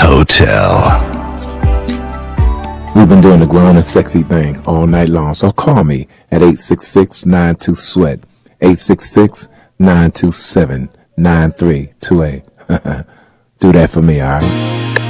Hotel. We've been doing the grown and sexy thing all night long, so call me at 866-92-SWEAT, 866-927-9328. Do that for me, all right?